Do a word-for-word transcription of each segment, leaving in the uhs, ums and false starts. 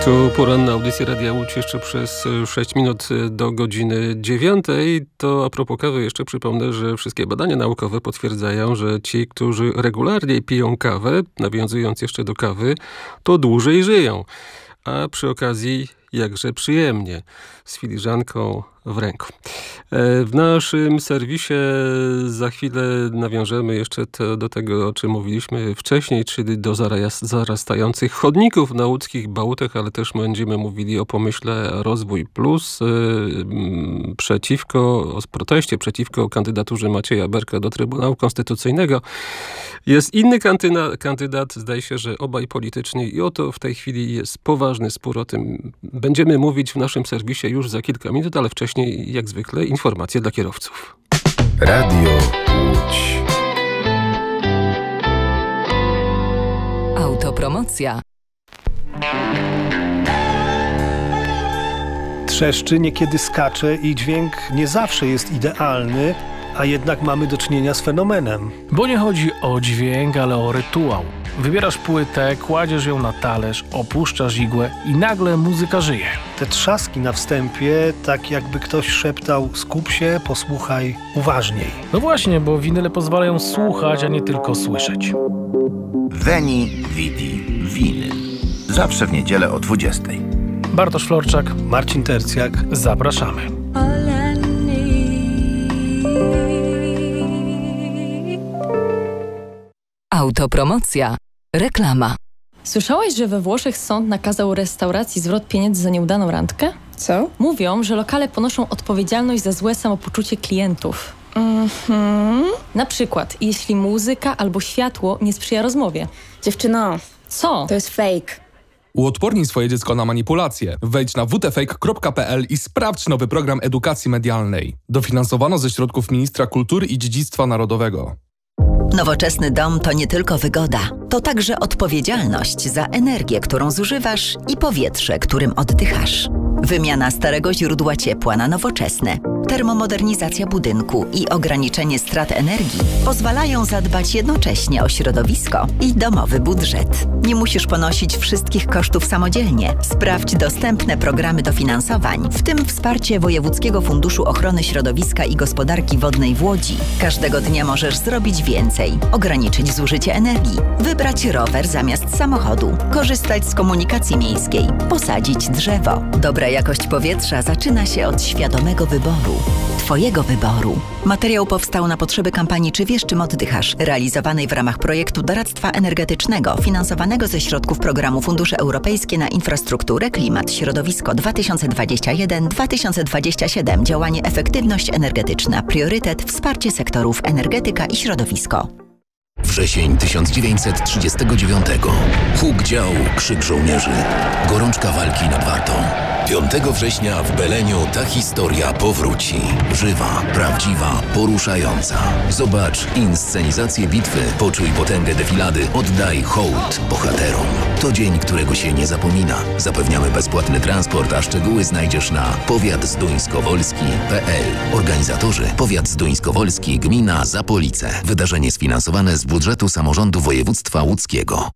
Tu poranna audycja Radia Łódź jeszcze przez sześć minut do godziny dziewiątej. To a propos kawy jeszcze przypomnę, że wszystkie badania naukowe potwierdzają, że ci, którzy regularnie piją kawę, nawiązując jeszcze do kawy, to dłużej żyją. A przy okazji jakże przyjemnie, z filiżanką w ręku. W naszym serwisie za chwilę nawiążemy jeszcze to, do tego, o czym mówiliśmy wcześniej, czyli do zarastających chodników na łódzkich Bałutach, ale też będziemy mówili o pomyśle Rozwój Plus yy, przeciwko, o proteście przeciwko kandydaturze Macieja Berka do Trybunału Konstytucyjnego. Jest inny kandydat, kandydat, zdaje się, że obaj polityczni i oto w tej chwili jest poważny spór o tym. Będziemy mówić w naszym serwisie już za kilka minut, ale wcześniej jak zwykle informacje dla kierowców. Radio Łódź. Autopromocja. Trzeszczy, niekiedy skacze i dźwięk nie zawsze jest idealny, a jednak mamy do czynienia z fenomenem. Bo nie chodzi o dźwięk, ale o rytuał. Wybierasz płytę, kładziesz ją na talerz, opuszczasz igłę i nagle muzyka żyje. Te trzaski na wstępie, tak jakby ktoś szeptał: skup się, posłuchaj uważniej. No właśnie, bo winyle pozwalają słuchać, a nie tylko słyszeć. Veni, Vidi, Winyl. Zawsze w niedzielę o dwudziestej. Bartosz Florczak, Marcin Tercjak. Zapraszamy. Autopromocja. Reklama. Słyszałaś, że we Włoszech sąd nakazał restauracji zwrot pieniędzy za nieudaną randkę? Co? Mówią, że lokale ponoszą odpowiedzialność za złe samopoczucie klientów. Mhm. Na przykład, jeśli muzyka albo światło nie sprzyja rozmowie. Dziewczyno, Co? to jest fake. Uodpornij swoje dziecko na manipulacje. Wejdź na w t fake kropka p l i sprawdź nowy program edukacji medialnej. Dofinansowano ze środków Ministra Kultury i Dziedzictwa Narodowego. Nowoczesny dom to nie tylko wygoda, to także odpowiedzialność za energię, którą zużywasz i powietrze, którym oddychasz. Wymiana starego źródła ciepła na nowoczesne, termomodernizacja budynku i ograniczenie strat energii pozwalają zadbać jednocześnie o środowisko i domowy budżet. Nie musisz ponosić wszystkich kosztów samodzielnie. Sprawdź dostępne programy dofinansowań, w tym wsparcie Wojewódzkiego Funduszu Ochrony Środowiska i Gospodarki Wodnej w Łodzi. Każdego dnia możesz zrobić więcej, ograniczyć zużycie energii, wybrać rower zamiast samochodu, korzystać z komunikacji miejskiej, posadzić drzewo. Dobra jakość powietrza zaczyna się od świadomego wyboru. Twojego wyboru. Materiał powstał na potrzeby kampanii Czy wiesz, czym oddychasz? Realizowanej w ramach projektu doradztwa energetycznego finansowanego ze środków programu Fundusze Europejskie na Infrastrukturę, Klimat, Środowisko dwa tysiące dwadzieścia jeden do dwa tysiące dwadzieścia siedem. Działanie Efektywność Energetyczna. Priorytet Wsparcie sektorów energetyka i środowisko. Wrzesień tysiąc dziewięćset trzydziestego dziewiątego. Huk dział, krzyk żołnierzy. Gorączka walki nad Wartą. piątego września w Beleniu ta historia powróci. Żywa, prawdziwa, poruszająca. Zobacz inscenizację bitwy, poczuj potęgę defilady, oddaj hołd bohaterom. To dzień, którego się nie zapomina. Zapewniamy bezpłatny transport, a szczegóły znajdziesz na powiat zduńskowolski kropka p l. Organizatorzy: Powiat Zduńskowolski, Gmina Zapolice. Wydarzenie sfinansowane z budżetu samorządu województwa łódzkiego.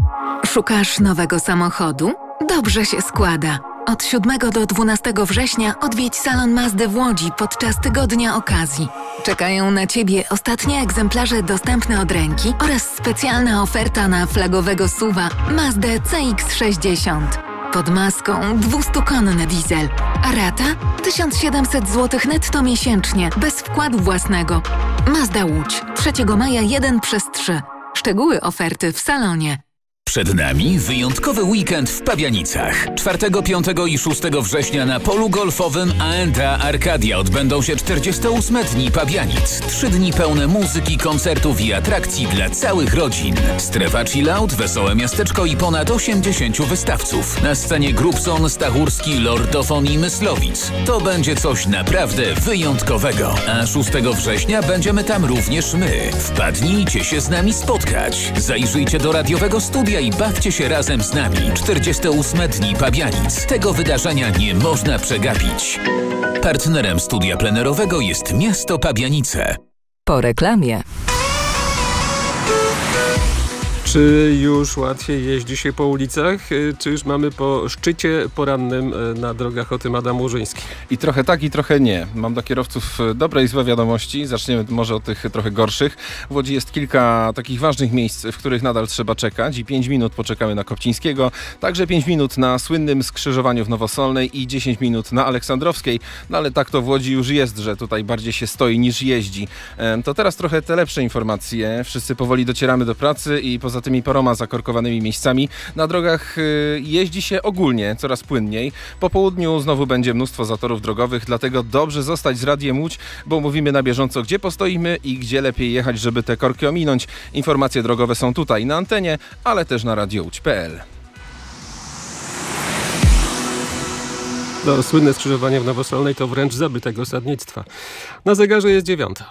Szukasz nowego samochodu? Dobrze się składa. Od siódmego do dwunastego września odwiedź salon Mazdy w Łodzi podczas tygodnia okazji. Czekają na Ciebie ostatnie egzemplarze dostępne od ręki oraz specjalna oferta na flagowego suwa Mazdę C X sześćdziesiąt. Pod maską dwustukonny diesel, a rata tysiąc siedemset złotych netto miesięcznie, bez wkładu własnego. Mazda Łódź, trzeciego maja jeden przez trzy. Szczegóły oferty w salonie. Przed nami wyjątkowy weekend w Pabianicach. czwartego, piątego i szóstego września na polu golfowym A and A Arcadia odbędą się czterdzieste ósme Dni Pabianic. Trzy dni pełne muzyki, koncertów i atrakcji dla całych rodzin. Strefa chillout, wesołe miasteczko i ponad osiemdziesięciu wystawców. Na scenie Grubson, Stachurski, Lordofon i Myslowic. To będzie coś naprawdę wyjątkowego. A szóstego września będziemy tam również my. Wpadnijcie się z nami spotkać. Zajrzyjcie do radiowego studia i bawcie się razem z nami. czterdzieste ósme Dni Pabianic. Tego wydarzenia nie można przegapić. Partnerem studia plenerowego jest miasto Pabianice. Po reklamie. Czy już łatwiej jeździ się po ulicach, czy już mamy po szczycie porannym na drogach? O tym Adam Łużyński. I trochę tak, i trochę nie. Mam dla kierowców dobre i złe wiadomości. Zaczniemy może od tych trochę gorszych. W Łodzi jest kilka takich ważnych miejsc, w których nadal trzeba czekać i pięć minut poczekamy na Kopcińskiego, także pięć minut na słynnym skrzyżowaniu w Nowosolnej i dziesięć minut na Aleksandrowskiej. No ale tak to w Łodzi już jest, że tutaj bardziej się stoi niż jeździ. To teraz trochę te lepsze informacje. Wszyscy powoli docieramy do pracy i poza tymi paroma zakorkowanymi miejscami na drogach jeździ się ogólnie coraz płynniej. Po południu znowu będzie mnóstwo zatorów drogowych, dlatego dobrze zostać z Radiem Łódź, bo mówimy na bieżąco, gdzie postoimy i gdzie lepiej jechać, żeby te korki ominąć. Informacje drogowe są tutaj na antenie, ale też na radio łódź kropka p l. No, słynne skrzyżowanie w Nowosolnej to wręcz zabytek osadnictwa. Na zegarze jest dziewiąta.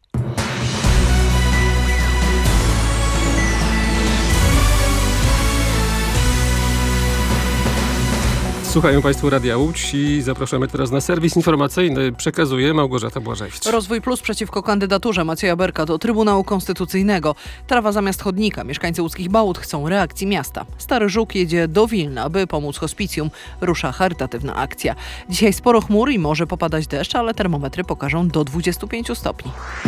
Słuchają Państwo Radia Łódź i zapraszamy teraz na serwis informacyjny. Przekazuje Małgorzata Błażejwicz. Rozwój Plus przeciwko kandydaturze Macieja Berka do Trybunału Konstytucyjnego. Trawa zamiast chodnika. Mieszkańcy łódzkich Bałut chcą reakcji miasta. Stary Żuk jedzie do Wilna, by pomóc hospicjum. Rusza charytatywna akcja. Dzisiaj sporo chmur i może popadać deszcz, ale termometry pokażą do dwudziestu pięciu stopni.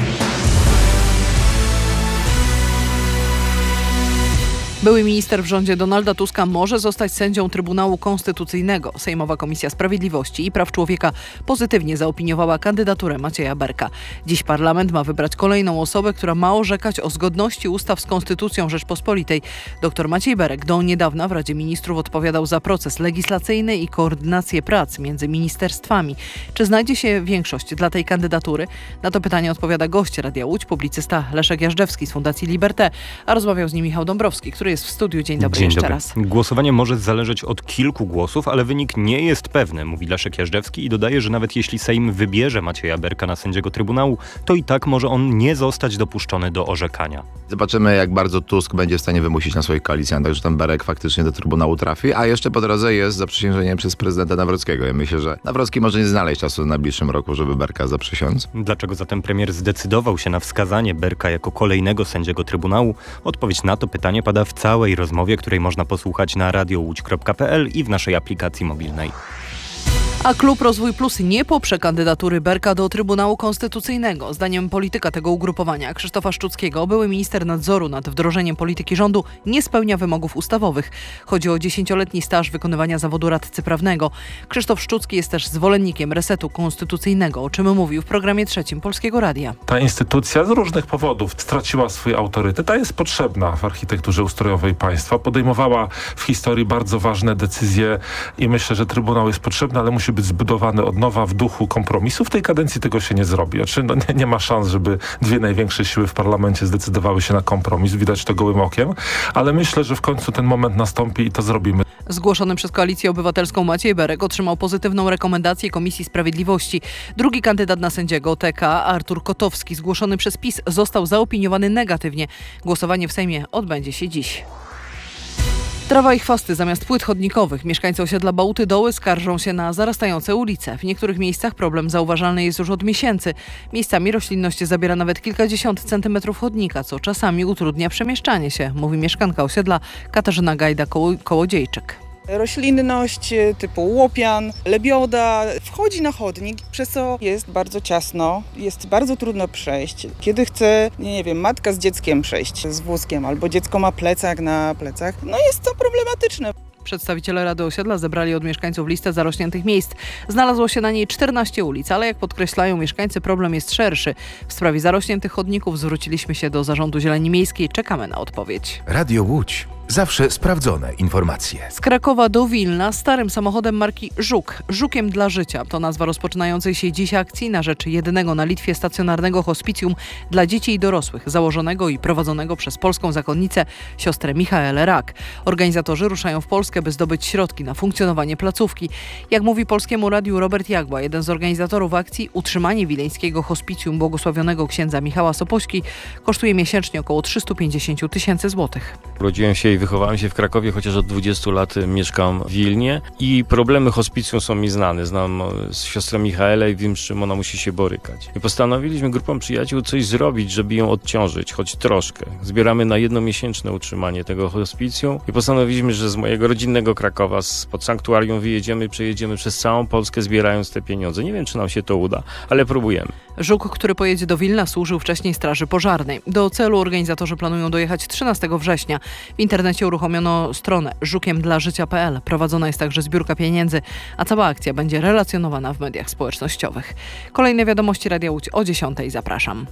Były minister w rządzie Donalda Tuska może zostać sędzią Trybunału Konstytucyjnego. Sejmowa Komisja Sprawiedliwości i Praw Człowieka pozytywnie zaopiniowała kandydaturę Macieja Berka. Dziś parlament ma wybrać kolejną osobę, która ma orzekać o zgodności ustaw z Konstytucją Rzeczpospolitej. Doktor Maciej Berek do niedawna w Radzie Ministrów odpowiadał za proces legislacyjny i koordynację prac między ministerstwami. Czy znajdzie się większość dla tej kandydatury? Na to pytanie odpowiada gość Radia Łódź, publicysta Leszek Jażdżewski z Fundacji Liberté, a rozmawiał z nim Michał Dąbrowski, który jest w studiu. Dzień dobry Dzień jeszcze dobry. raz. Głosowanie może zależeć od kilku głosów, ale wynik nie jest pewny, mówi Leszek Jażdżewski i dodaje, że nawet jeśli Sejm wybierze Macieja Berka na sędziego Trybunału, to i tak może on nie zostać dopuszczony do orzekania. Zobaczymy, jak bardzo Tusk będzie w stanie wymusić na swoich koalicjantach, że ten Berek faktycznie do Trybunału trafi, a jeszcze po drodze jest zaprzysiężenie przez prezydenta Nawrockiego. Ja myślę, że Nawrocki może nie znaleźć czasu w najbliższym roku, żeby Berka zaprzysiąc. Dlaczego zatem premier zdecydował się na wskazanie Berka jako kolejnego sędziego Trybunału? Odpowiedź na to pytanie pada w całej rozmowie, której można posłuchać na radio łódź kropka p l i w naszej aplikacji mobilnej. A Klub Rozwój Plus nie poprze kandydatury Berka do Trybunału Konstytucyjnego. Zdaniem polityka tego ugrupowania, Krzysztofa Szczuckiego, były minister nadzoru nad wdrożeniem polityki rządu nie spełnia wymogów ustawowych. Chodzi o dziesięcioletni staż wykonywania zawodu radcy prawnego. Krzysztof Szczucki jest też zwolennikiem resetu konstytucyjnego, o czym mówił w programie trzecim Polskiego Radia. Ta instytucja z różnych powodów straciła swój autorytet, a jest potrzebna w architekturze ustrojowej państwa. Podejmowała w historii bardzo ważne decyzje i myślę, że Trybunał jest potrzebny, ale musi być zbudowany od nowa w duchu kompromisu. W tej kadencji tego się nie zrobi. Znaczy, no nie, nie ma szans, żeby dwie największe siły w parlamencie zdecydowały się na kompromis. Widać to gołym okiem. Ale myślę, że w końcu ten moment nastąpi i to zrobimy. Zgłoszony przez Koalicję Obywatelską Maciej Berek otrzymał pozytywną rekomendację Komisji Sprawiedliwości. Drugi kandydat na sędziego T K, Artur Kotowski, zgłoszony przez PiS, został zaopiniowany negatywnie. Głosowanie w Sejmie odbędzie się dziś. Trawa i chwasty zamiast płyt chodnikowych. Mieszkańcy osiedla Bałuty Doły skarżą się na zarastające ulice. W niektórych miejscach problem zauważalny jest już od miesięcy. Miejscami roślinność zabiera nawet kilkadziesiąt centymetrów chodnika, co czasami utrudnia przemieszczanie się, mówi mieszkanka osiedla Katarzyna Gajda-Kołodziejczyk. Roślinność typu łopian, lebioda wchodzi na chodnik, przez co jest bardzo ciasno, jest bardzo trudno przejść. Kiedy chce, nie wiem, matka z dzieckiem przejść z wózkiem albo dziecko ma plecak na plecach, no jest to problematyczne. Przedstawiciele Rady Osiedla zebrali od mieszkańców listę zarośniętych miejsc. Znalazło się na niej czternaście ulic, ale jak podkreślają mieszkańcy, problem jest szerszy. W sprawie zarośniętych chodników zwróciliśmy się do Zarządu Zieleni Miejskiej. Czekamy na odpowiedź. Radio Łódź. Zawsze sprawdzone informacje. Z Krakowa do Wilna starym samochodem marki Żuk. Żukiem dla życia to nazwa rozpoczynającej się dziś akcji na rzecz jedynego na Litwie stacjonarnego hospicjum dla dzieci i dorosłych, założonego i prowadzonego przez polską zakonnicę siostrę Michaelę Rak. Organizatorzy ruszają w Polskę, by zdobyć środki na funkcjonowanie placówki. Jak mówi Polskiemu Radiu Robert Jagła, jeden z organizatorów akcji, utrzymanie wileńskiego hospicjum błogosławionego księdza Michała Sopoćki kosztuje miesięcznie około trzysta pięćdziesiąt tysięcy złotych. Urodziłem się Krakowie i wychowałem się w Krakowie, chociaż od dwudziestu lat mieszkam w Wilnie i problemy hospicjum są mi znane. Znam siostrę Michaelę i wiem, z czym ona musi się borykać. I postanowiliśmy grupą przyjaciół coś zrobić, żeby ją odciążyć, choć troszkę. Zbieramy na jednomiesięczne utrzymanie tego hospicjum i postanowiliśmy, że z mojego rodzinnego Krakowa, spod sanktuarium wyjedziemy i przejedziemy przez całą Polskę, zbierając te pieniądze. Nie wiem, czy nam się to uda, ale próbujemy. Żuk, który pojedzie do Wilna, służył wcześniej Straży Pożarnej. Do celu organizatorzy planują dojechać trzynastego września. W internecie uruchomiono stronę żukiem dla życia kropka pe el. Prowadzona jest także zbiórka pieniędzy, a cała akcja będzie relacjonowana w mediach społecznościowych. Kolejne wiadomości Radia Łódź o dziesiątej. Zapraszam.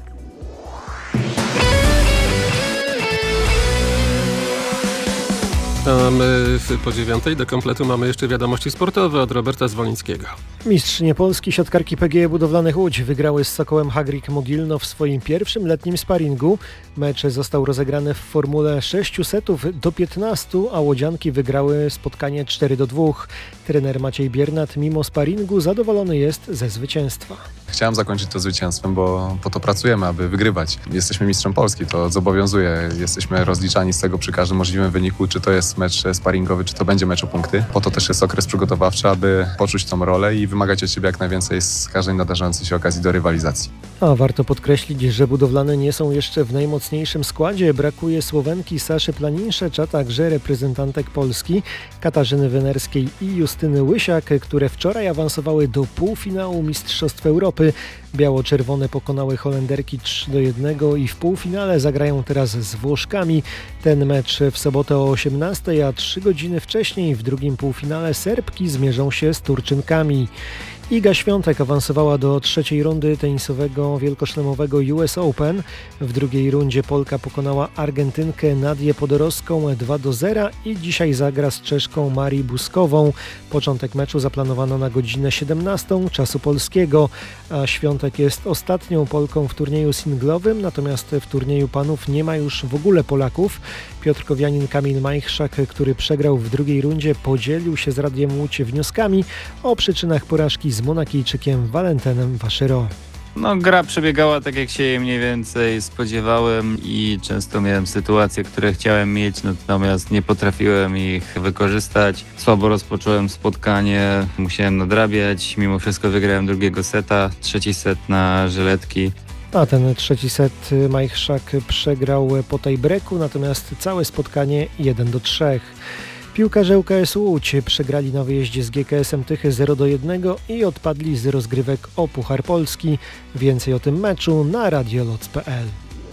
A my po dziewiątej do kompletu mamy jeszcze wiadomości sportowe od Roberta Zwolińskiego. Mistrzynie Polski siatkarki P G E Budowlanych Łódź wygrały z Sokołem Hagrik Mogilno w swoim pierwszym letnim sparingu. Mecz został rozegrany w formule sześciu setów do piętnastu, a łodzianki wygrały spotkanie cztery do dwóch. Trener Maciej Biernat mimo sparingu zadowolony jest ze zwycięstwa. Chciałem zakończyć to zwycięstwem, bo po to pracujemy, aby wygrywać. Jesteśmy mistrzem Polski, to zobowiązuje. Jesteśmy rozliczani z tego przy każdym możliwym wyniku, czy to jest mecz sparingowy, czy to będzie mecz o punkty. Po to też jest okres przygotowawczy, aby poczuć tą rolę i wymagać od siebie jak najwięcej z każdej nadarzającej się okazji do rywalizacji. A warto podkreślić, że budowlane nie są jeszcze w najmocniejszym składzie. Brakuje Słowenki Saszy Planinszecz, a także reprezentantek Polski Katarzyny Wenerskiej i Justyny Łysiak, które wczoraj awansowały do półfinału Mistrzostw Europy. Biało-czerwone pokonały Holenderki trzy do jednego i w półfinale zagrają teraz z Włoszkami. Ten mecz w sobotę o osiemnastej, a trzy godziny wcześniej w drugim półfinale Serbki zmierzą się z Turczynkami. Iga Świątek awansowała do trzeciej rundy tenisowego wielkoszlemowego U S Open. W drugiej rundzie Polka pokonała Argentynkę Nadię Podorowską dwa do zera i dzisiaj zagra z Czeszką Marii Buskową. Początek meczu zaplanowano na godzinę siedemnastą czasu polskiego, a Świątek jest ostatnią Polką w turnieju singlowym, natomiast w turnieju panów nie ma już w ogóle Polaków. Piotrkowianin Kamil Majchrzak, który przegrał w drugiej rundzie, podzielił się z Radiem Łódź wnioskami o przyczynach porażki z Monakijczykiem Valentynem Vachereau. No, gra przebiegała tak, jak się jej mniej więcej spodziewałem i często miałem sytuacje, które chciałem mieć, natomiast nie potrafiłem ich wykorzystać. Słabo rozpocząłem spotkanie, musiałem nadrabiać, mimo wszystko wygrałem drugiego seta, trzeci set na żyletki. A ten trzeci set Majchrzak przegrał po tiebreaku, natomiast całe spotkanie jeden do trzech. Piłkarze U K S Łódź przegrali na wyjeździe z G K S-em Tychy zero do jednego i odpadli z rozgrywek o Puchar Polski. Więcej o tym meczu na radioloc kropka pe el.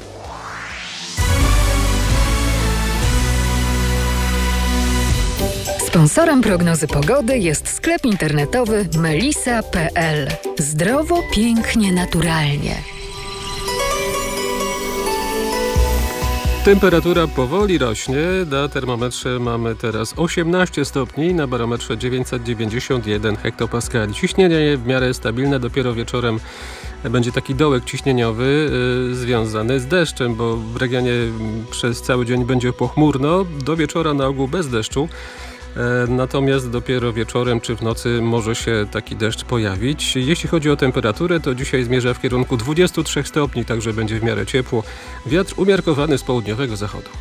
Sponsorem prognozy pogody jest sklep internetowy melisa kropka pe el. Zdrowo, pięknie, naturalnie. Temperatura powoli rośnie. Na termometrze mamy teraz osiemnaście stopni, na barometrze dziewięćset dziewięćdziesiąt jeden hektopaskali. Ciśnienie w miarę stabilne, dopiero wieczorem będzie taki dołek ciśnieniowy yy, związany z deszczem, bo w regionie przez cały dzień będzie pochmurno, do wieczora na ogół bez deszczu. Natomiast dopiero wieczorem czy w nocy może się taki deszcz pojawić. Jeśli chodzi o temperaturę, to dzisiaj zmierza w kierunku dwudziestu trzech stopni, także będzie w miarę ciepło. Wiatr umiarkowany z południowego zachodu.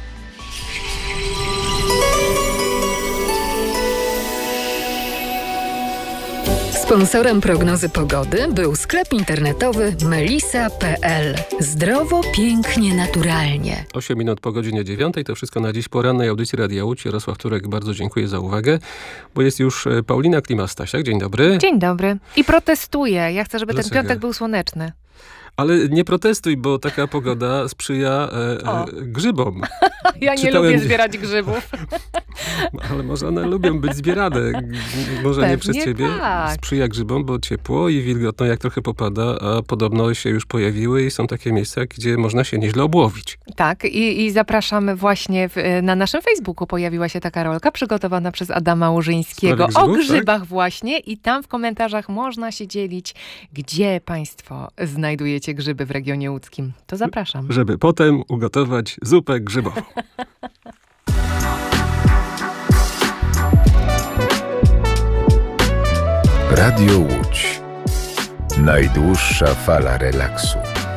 Sponsorem prognozy pogody był sklep internetowy melisa kropka pe el. Zdrowo, pięknie, naturalnie. osiem minut po godzinie dziewiątej. To wszystko na dziś porannej audycji Radia Łódź. Jarosław Turek, bardzo dziękuję za uwagę, bo jest już Paulina Klima-Stasiak. Dzień dobry. Dzień dobry. I protestuję. Ja chcę, żeby Dlaczego? ten piątek był słoneczny. Ale nie protestuj, bo taka pogoda sprzyja e, e, grzybom. Ja nie Czytałem... lubię zbierać grzybów. Ale może one lubią być zbierane. Może Pewnie nie przez ciebie. Tak. Sprzyja grzybom, bo ciepło i wilgotno jak trochę popada, a podobno się już pojawiły i są takie miejsca, gdzie można się nieźle obłowić. Tak, i, i zapraszamy właśnie w, na naszym Facebooku. Pojawiła się taka rolka przygotowana przez Adama Łużyńskiego grzybów, o grzybach tak? właśnie i tam w komentarzach można się dzielić, gdzie państwo znajdujecie grzyby w regionie łódzkim. To zapraszam. Żeby potem ugotować zupę grzybową. Radio Łódź. Najdłuższa fala relaksu.